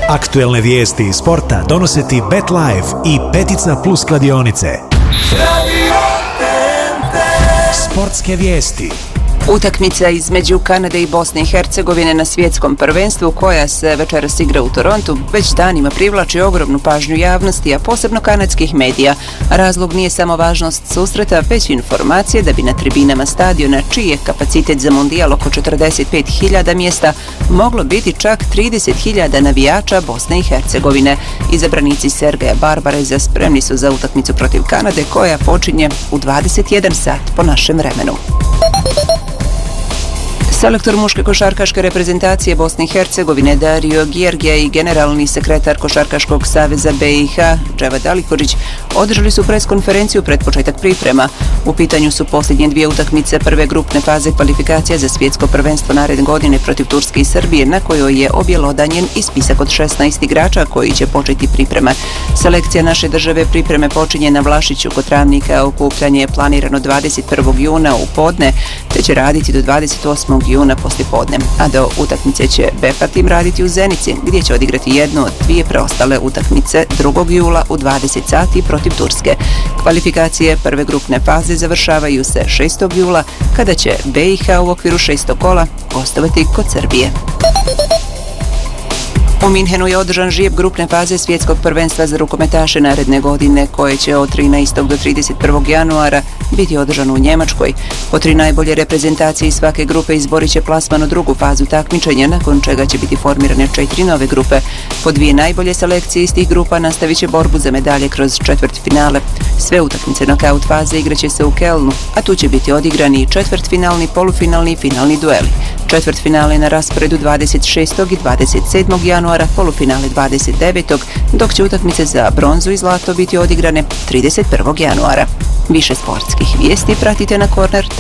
Aktuelne vijesti iz sporta donose ti Bet Live i Petica Plus kladionice. Sportske vijesti. Utakmica između Kanade i Bosne i Hercegovine na svjetskom prvenstvu, koja se večeras igra u Torontu, već danima privlači ogromnu pažnju javnosti, a posebno kanadskih medija. Razlog nije samo važnost susreta, već informacije da bi na tribinama stadiona, čiji je kapacitet za mondijal oko 45.000 mjesta, moglo biti čak 30.000 navijača Bosne i Hercegovine. Izabranici Sergeja Barbareza spremni su za utakmicu protiv Kanade, koja počinje u 21 sat po našem vremenu. Selektor muške košarkaške reprezentacije Bosne i Hercegovine Dario Gjergija i generalni sekretar Košarkaškog saveza BiH Dževad Alikorić održali su preskonferenciju pred početak priprema. U pitanju su posljednje dvije utakmice prve grupne faze kvalifikacija za svjetsko prvenstvo naredne godine protiv Turske i Srbije, na kojoj je objelodanjen i spisak od 16 igrača koji će početi pripreme. Selekcija naše države pripreme počinje na Vlašiću kod Travnika, okupljanje je planirano 21. juna u podne, te će raditi do 28. juna poslijepodne, a do utakmice će BK tim raditi u Zenici, gdje će odigrati jednu od dvije preostale utakmice 2. jula u 20 sati protiv Turske. Kvalifikacije prve grupne faze završavaju se 6. jula, kada će BiH u okviru 6. kola gostovati kod Srbije. U Minhenu je održan žijeb grupne faze svjetskog prvenstva za rukometaše naredne godine, koje će od 13. do 31. januara biti održano u Njemačkoj. Po 3 najbolje reprezentacije iz svake grupe izborit će plasman u drugu fazu takmičenja, nakon čega će biti formirane 4 nove grupe. Po 2 najbolje selekcije iz tih grupa nastavit će borbu za medalje kroz četvrtfinale. Sve utakmice nokaut faze igraće se u Kelnu, a tu će biti odigrani i četvrtfinalni, polufinalni i finalni dueli. Četvrtfinale na rasporedu 26. i 27. januara, polufinale 29. dok će utakmice za bronzu i zlato biti odigrane 31. januara. Više sportskih vijesti pratite na Corner.